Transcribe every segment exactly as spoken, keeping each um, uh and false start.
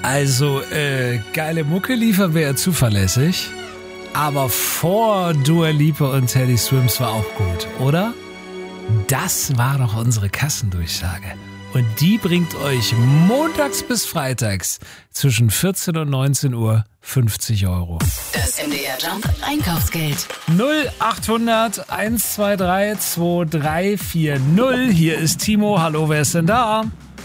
Also, äh, geile Mucke liefern wir ja zuverlässig. Aber vor Dua Lipa und Teddy Swims war auch gut, oder? Das war doch unsere Kassendurchsage. Und die bringt euch montags bis freitags zwischen vierzehn und neunzehn Uhr fünfzig Euro. Das M D R Jump Einkaufsgeld. null achthundert eins zwei drei zwei drei vier null. Hier ist Timo. Hallo, wer ist denn da?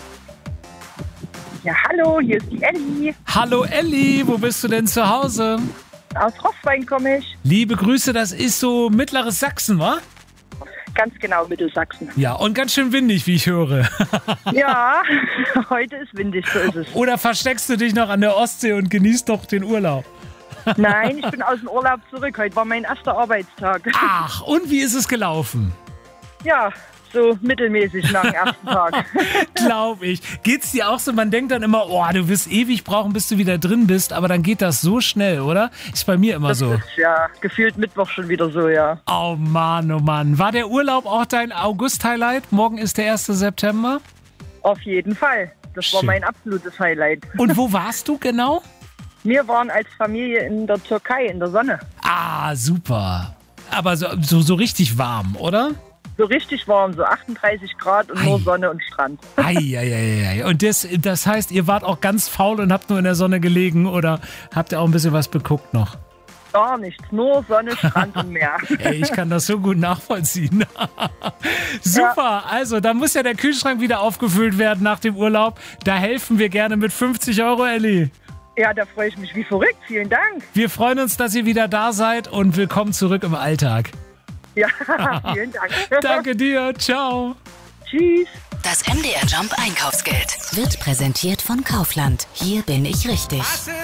Ja, hallo, hier ist die Elli. Hallo Elli, wo bist du denn zu Hause? Aus Roßwein komme ich. Liebe Grüße, das ist so mittleres Sachsen, wa? Ganz genau, Mittelsachsen. Ja, und ganz schön windig, wie ich höre. Ja, heute ist windig, so ist es. Oder versteckst du dich noch an der Ostsee und genießt doch den Urlaub? Nein, ich bin aus dem Urlaub zurück. Heute war mein erster Arbeitstag. Ach, und wie ist es gelaufen? Ja, so mittelmäßig nach dem ersten Tag. Glaub ich. Geht's dir auch so? Man denkt dann immer, oh, du wirst ewig brauchen, bis du wieder drin bist, aber dann geht das so schnell, oder? Ist bei mir immer Das so. ist ja gefühlt Mittwoch schon wieder so, ja. Oh Mann, oh Mann. War der Urlaub auch dein August-Highlight? Morgen ist der erste September. Auf jeden Fall. Das war Schön. mein absolutes Highlight. Und wo warst du genau? Wir waren als Familie in der Türkei in der Sonne. Ah, super. Aber so, so, so richtig warm, oder? So richtig warm, so achtunddreißig Grad und Ei. nur Sonne und Strand. Eieiei. Und das, das heißt, ihr wart auch ganz faul und habt nur in der Sonne gelegen oder habt ihr auch ein bisschen was beguckt noch? Gar nichts, nur Sonne, Strand und Meer. Ey, ich kann das so gut nachvollziehen. Super, also da muss ja der Kühlschrank wieder aufgefüllt werden nach dem Urlaub. Da helfen wir gerne mit fünfzig Euro, Elli. Ja, da freue ich mich wie verrückt. Vielen Dank. Wir freuen uns, dass ihr wieder da seid und willkommen zurück im Alltag. Ja, vielen Dank. Danke dir, ciao. Tschüss. Das M D R Jump Einkaufsgeld wird präsentiert von Kaufland. Hier bin ich richtig.